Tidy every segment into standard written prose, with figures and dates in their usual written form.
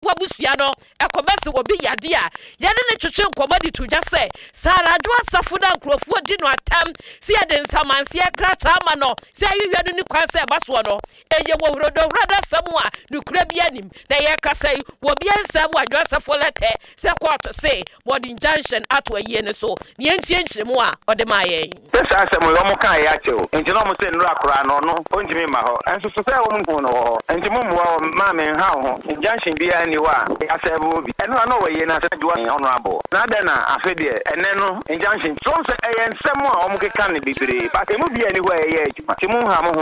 abusua no ekobese obi yade a yade ne twetwe nkomadi to dwa se Saradu Asafo na nkrofo di no atam se yade nsamanse krata ama no se ayewia no ni kwan se baso no eye wo wrodo wrada samu a nukura bi anim na ye kasai wo bi ansabu Adu Asafo lete se court say body injunction ato aye ne so ne enchienchire mu a ode ma ye Pesa asem yo mo kan ya che o enti no mo se nura kora no no ontimi ma ho enso so se wo mo no ho enti mo mo ma me ha ho injunction bi ani wa ya se bo bi eno na we ye na se juwa honorable na de na afede ene no injunction so se eye nsem a o mo keka ne bibire ba ke mo bi ani ho eye adwuma ti mo ha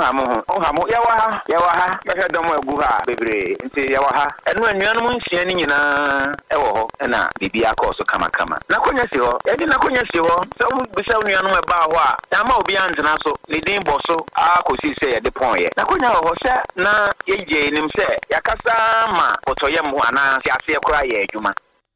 mo ya wa ha be do mo agu ha bibire enti ya wa ha eno anuan mo nhia ni nyina ewo ho na bibia akoso kama na konya si ho e di na konya si ho so mo bisa anuan mo ba ho a ya ma obi antena so le din boso akosi se ye de pon ye na konya ho se na ye nim se yakasa ma otoyem ho ana si ase kura ye adwuma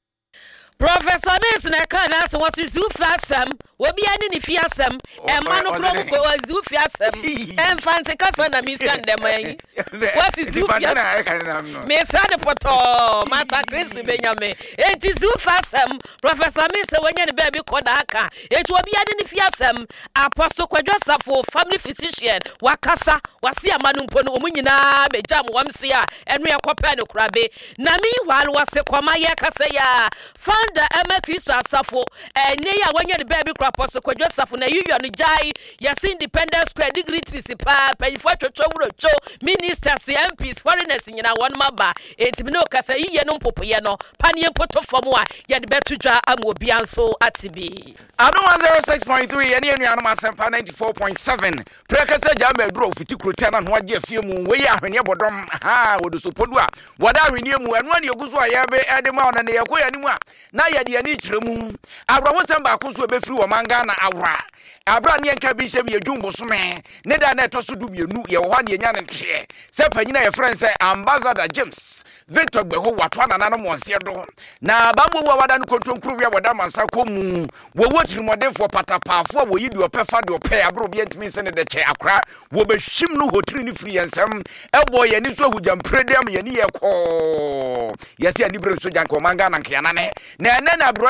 Professor Mason Ekana so was izu fasam obi ani ni fiasam e manu kro ko izu fiasam enfante kasa na mission dem an was izu fiasam me sade poto mata Chris Benyame enti izu fasam Professor Mason wanya ne baby koda aka enti obi ani ni fiasam Apostle Kwadwo Asafo family physician wakasa wasi amanu mpo no omunyina bejam wamse a enu yakopa ne kurabe na mi wal wase kwama ye kasa ya the Emma Christo Asafo neya wanya the baby crop Apostle Kwadwo Asafo na yuyu no jai yasi Independence Square dignitaries pa payifo cho ministers MPs foreigners nyina won maba etimi no kasa yiye no mpopoye no panie poto fom a ye de betudwa amobi anso atibi Adom 06.3 ene anuanom asempa 94.7 prekasa jama duro fiti krota na ho age afie mu we ya hwene bodom ha wodo podu a woda hwene mu anu ane eguso a ye be edema ona ne yakoya ni mu a na yade ani kiremu abrawo samba akoso ebefiri wo manga na awra abra ne enka bi hye adwumbo some ne da na etoso du mienu ye wo ha ne nya ne nte se panyina ye friend se Ambassador James Victor Gbeho watwa na nanom onse do na bambo wa wada no kontronkuru wi woda mansa komu wo wotirimodefo patapafo wo yidi opefa de ope abro bi antimi se ne de che akra wo behwim no hotiri ni free ensem ebo ye ni so hujamprediam ye ni ye ko yesi ani bre so janko manga na nkiana ne na ene na bro